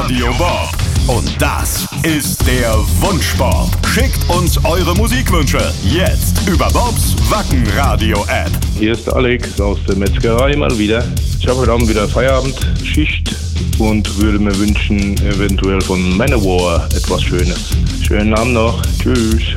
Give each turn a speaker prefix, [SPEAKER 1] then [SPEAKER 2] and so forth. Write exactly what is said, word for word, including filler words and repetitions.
[SPEAKER 1] Radio Bob. Und das ist der Wunschbob. Schickt uns eure Musikwünsche jetzt über Bobs Wacken-Radio-App.
[SPEAKER 2] Hier ist der Alex aus der Metzgerei mal wieder. Ich habe heute Abend wieder Feierabendschicht und würde mir wünschen, eventuell von Manowar etwas Schönes. Schönen Abend noch. Tschüss.